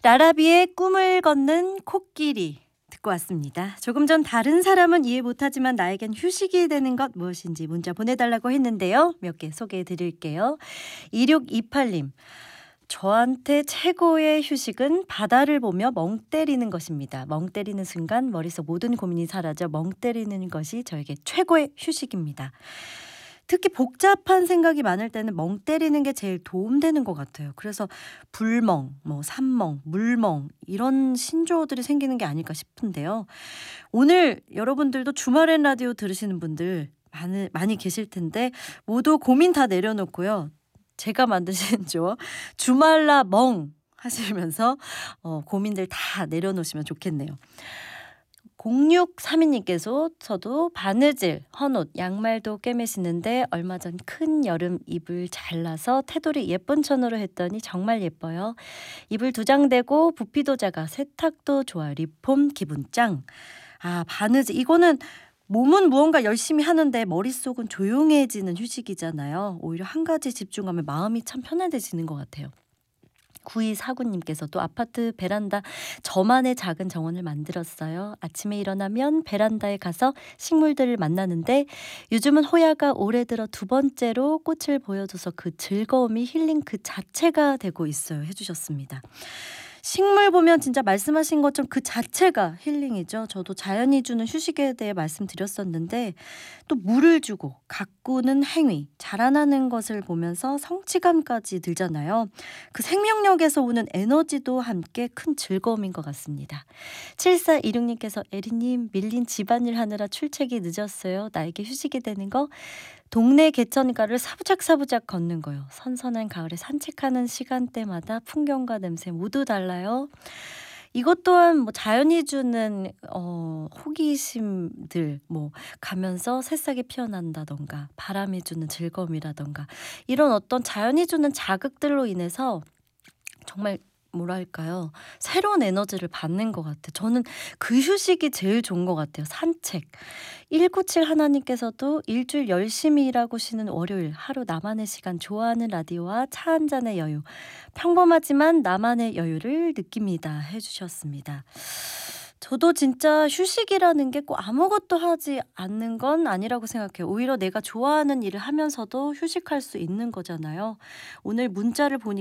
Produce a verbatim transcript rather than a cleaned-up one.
라라비의 꿈을 걷는 코끼리 듣고 왔습니다. 조금 전 다른 사람은 이해 못하지만 나에겐 휴식이 되는 것 무엇인지 문자 보내달라고 했는데요. 몇 개 소개해 드릴게요. 이육이팔 님. 저한테 최고의 휴식은 바다를 보며 멍 때리는 것입니다. 멍 때리는 순간 머릿속 모든 고민이 사라져 멍 때리는 것이 저에게 최고의 휴식입니다. 특히 복잡한 생각이 많을 때는 멍 때리는 게 제일 도움되는 것 같아요. 그래서 불멍, 뭐 산멍, 물멍 이런 신조어들이 생기는 게 아닐까 싶은데요. 오늘 여러분들도 주말엔 라디오 들으시는 분들 많이, 많이 계실 텐데 모두 고민 다 내려놓고요. 제가 만드신 조어 주말라 멍 하시면서 어, 고민들 다 내려놓으시면 좋겠네요. 공육삼이 님께서 저도 바느질, 헌옷, 양말도 꿰매시는데 얼마 전 큰 여름 이불 잘라서 테두리 예쁜 천으로 했더니 정말 예뻐요. 이불 두 장 대고 부피도 작아 세탁도 좋아 리폼 기분 짱. 아, 바느질 이거는 몸은 무언가 열심히 하는데 머릿속은 조용해지는 휴식이잖아요. 오히려 한 가지 집중하면 마음이 참 편안해지는 것 같아요. 구이사구 님께서도 아파트 베란다 저만의 작은 정원을 만들었어요. 아침에 일어나면 베란다에 가서 식물들을 만나는데 요즘은 호야가 올해 들어 두 번째로 꽃을 보여줘서 그 즐거움이 힐링 그 자체가 되고 있어요. 해주셨습니다. 식물 보면 진짜 말씀하신 것처럼 그 자체가 힐링이죠. 저도 자연이 주는 휴식에 대해 말씀드렸었는데 또 물을 주고 가꾸는 행위, 자라나는 것을 보면서 성취감까지 들잖아요. 그 생명력에서 오는 에너지도 함께 큰 즐거움인 것 같습니다. 칠사이육 님께서 에리님 밀린 집안일 하느라 출첵이 늦었어요. 나에게 휴식이 되는 거 동네 개천가를 사부작사부작 걷는 거요. 선선한 가을에 산책하는 시간대마다 풍경과 냄새 모두 달라요. 이것 또한 뭐 자연이 주는 어, 호기심들 뭐 가면서 새싹이 피어난다던가 바람이 주는 즐거움이라던가 이런 어떤 자연이 주는 자극들로 인해서 정말 뭐랄까요? 새로운 에너지를 받는 것 같아요. 저는 그 휴식이 제일 좋은 것 같아요. 산책. 일구칠 하나님께서도 일주일 열심히 일하고 쉬는 월요일 하루 나만의 시간 좋아하는 라디오와 차 한 잔의 여유 평범하지만 나만의 여유를 느낍니다 해주셨습니다. 저도 진짜 휴식이라는 게 꼭 아무것도 하지 않는 건 아니라고 생각해요. 오히려 내가 좋아하는 일을 하면서도 휴식할 수 있는 거잖아요. 오늘 문자를 보니